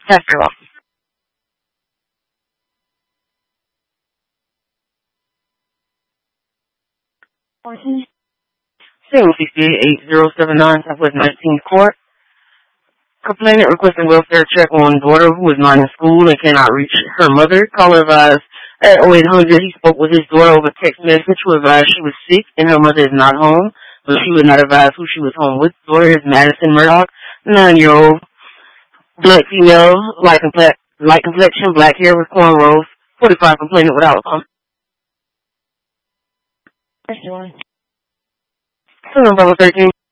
After all. 768-8079 Southwest 19th Court. Complainant requesting welfare check on daughter who is not in school and cannot reach her mother. Caller advised at 0800 he spoke with his daughter over text message who advised she was sick and her mother is not home, but she would not advise who she was home with. Daughter is Madison Murdoch, 9-year-old, black female, light complexion, black hair with cornrows, 45 complainant without a pump. Phone number 13.